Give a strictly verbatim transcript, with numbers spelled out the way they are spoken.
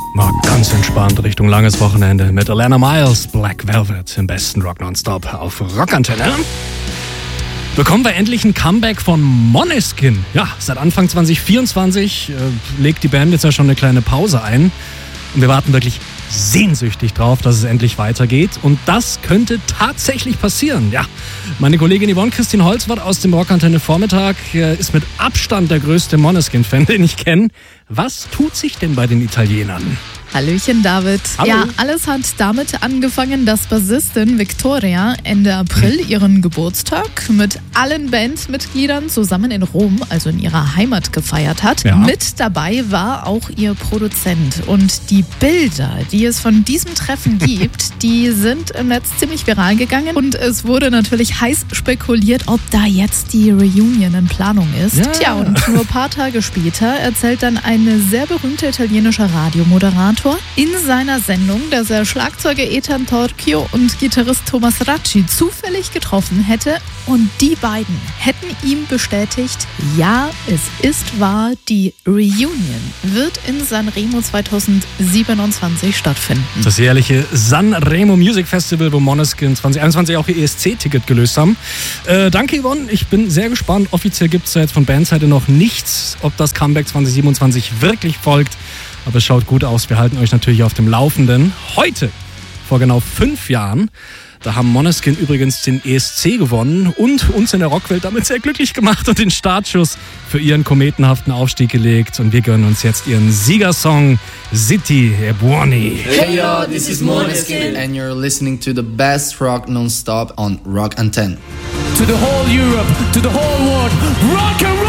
Mal ganz entspannt Richtung langes Wochenende mit Alana Miles, Black Velvet im besten Rock Nonstop auf Rockantenne. Bekommen wir endlich ein Comeback von Måneskin. Ja, seit Anfang zwanzig vierundzwanzig äh, legt die Band jetzt ja schon eine kleine Pause ein. Und wir warten wirklich sehnsüchtig drauf, dass es endlich weitergeht. Und das könnte tatsächlich passieren. Ja, meine Kollegin Yvonne Christine Holzwart aus dem Rockantenne Vormittag äh, ist mit Abstand der größte Måneskin-Fan, den ich kenne. Was tut sich denn bei den Italienern? Hallöchen, David. Hallo. Ja, alles hat damit angefangen, dass Bassistin Victoria Ende April ihren Geburtstag mit allen Bandmitgliedern zusammen in Rom, also in ihrer Heimat, gefeiert hat. Ja. Mit dabei war auch ihr Produzent. Und die Bilder, die es von diesem Treffen gibt, die sind im Netz ziemlich viral gegangen. Und es wurde natürlich heiß spekuliert, ob da jetzt die Reunion in Planung ist. Ja. Tja, und nur ein paar Tage später erzählt dann ein sehr berühmter italienischer Radiomoderator in seiner Sendung, dass er Schlagzeuger Ethan Torchio und Gitarrist Thomas Racci zufällig getroffen hätte und die beiden hätten ihm bestätigt, ja, es ist wahr, die Reunion wird in Sanremo zweitausendsiebenundzwanzig stattfinden. Das jährliche Sanremo Music Festival, wo Måneskin zwanzig einundzwanzig auch ihr E S C-Ticket gelöst haben. Äh, danke Yvonne, ich bin sehr gespannt. Offiziell gibt es da jetzt von Bandseite noch nichts, ob das Comeback zwanzig siebenundzwanzig wirklich folgt. Aber es schaut gut aus. Wir halten euch natürlich auf dem Laufenden. Heute, vor genau fünf Jahren, da haben Måneskin übrigens den E S C gewonnen und uns in der Rockwelt damit sehr glücklich gemacht und den Startschuss für ihren kometenhaften Aufstieg gelegt. Und wir gönnen uns jetzt ihren Siegersong Zitti e Buoni. Hey yo, this is Måneskin and you're listening to the best rock non-stop on Rock Antenne. To the whole Europe, to the whole world, rock and